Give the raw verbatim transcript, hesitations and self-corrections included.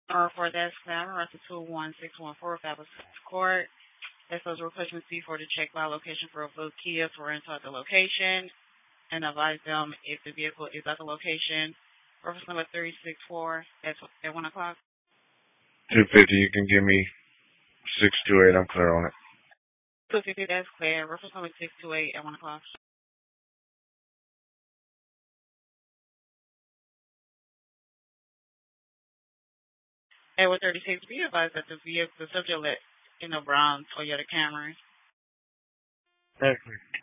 Or for that spam, rest of two one six one four Fabulous Court. That says replacement fee for the check by location for a blue Kia to rent out the location and advise them if the vehicle is at the location. Reference number three six four at, at one o'clock. two fifty, you can give me six two eight, I'm clear on it. two fifty, that's clear. Reference number six two eight at one o'clock. At one thirty-six, be advised that the vehicle, the subject let in the brown Toyota Camry. Excellent.